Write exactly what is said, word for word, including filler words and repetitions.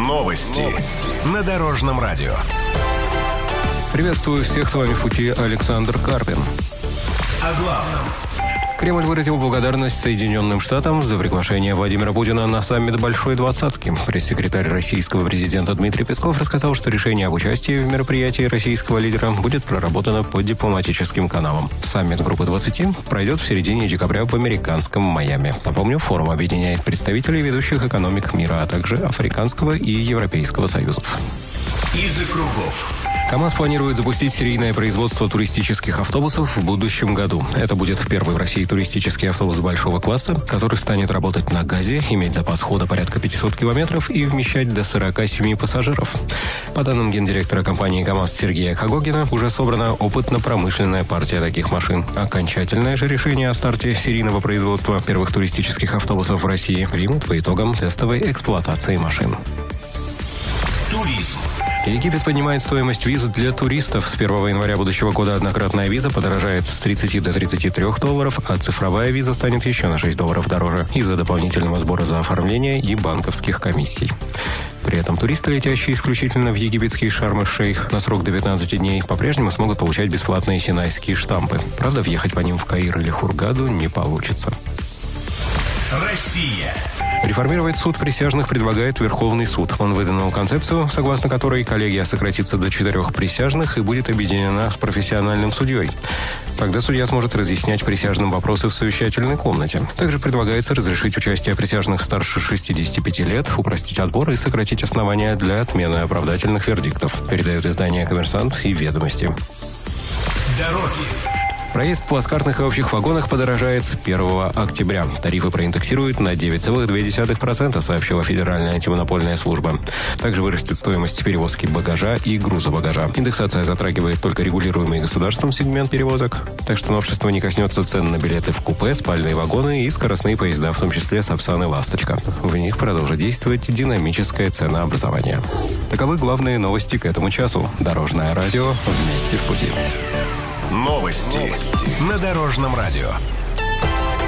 Новости. Новости. На Дорожном радио. Приветствую всех, с вами в пути Александр Карпин. О главном. Кремль выразил благодарность Соединенным Штатам за приглашение Владимира Путина на саммит Большой Двадцатки. Пресс-секретарь российского президента Дмитрий Песков рассказал, что решение об участии в мероприятии российского лидера будет проработано по дипломатическим каналам. Саммит Группы двадцати пройдет в середине декабря в американском Майами. Напомню, форум объединяет представителей ведущих экономик мира, а также Африканского и Европейского союзов. Из-за кругов. КамАЗ планирует запустить серийное производство туристических автобусов в будущем году. Это будет первый в России туристический автобус большого класса, который станет работать на газе, иметь запас хода порядка пятьсот километров и вмещать до сорок семь пассажиров. По данным гендиректора компании КамАЗ Сергея Хагогина, уже собрана опытно-промышленная партия таких машин. Окончательное же решение о старте серийного производства первых туристических автобусов в России примут по итогам тестовой эксплуатации машин. Туризм. Египет поднимает стоимость виз для туристов. С первого января будущего года однократная виза подорожает с тридцати до тридцати трёх долларов, а цифровая виза станет еще на шесть долларов дороже из-за дополнительного сбора за оформление и банковских комиссий. При этом туристы, летящие исключительно в египетский Шарм-эль-Шейх на срок до пятнадцати дней, по-прежнему смогут получать бесплатные синайские штампы. Правда, въехать по ним в Каир или Хургаду не получится. Россия. Реформировать суд присяжных предлагает Верховный суд. Он выдвинул концепцию, согласно которой коллегия сократится до четырех присяжных и будет объединена с профессиональным судьей. Тогда судья сможет разъяснять присяжным вопросы в совещательной комнате. Также предлагается разрешить участие присяжных старше шестидесяти пяти лет, упростить отбор и сократить основания для отмены оправдательных вердиктов. Передают издания «Коммерсант» и «Ведомости». Дороги. Проезд в плацкартных и общих вагонах подорожает с первого октября. Тарифы проиндексируют на девять целых две десятых процента, сообщила Федеральная антимонопольная служба. Также вырастет стоимость перевозки багажа и груза багажа. Индексация затрагивает только регулируемый государством сегмент перевозок, так что новшество не коснется цен на билеты в купе, спальные вагоны и скоростные поезда, в том числе «Сапсан» и «Ласточка». В них продолжит действовать динамическое ценообразование. Таковы главные новости к этому часу. Дорожное радио. Вместе в пути. Новости. Новости. На Дорожном радио.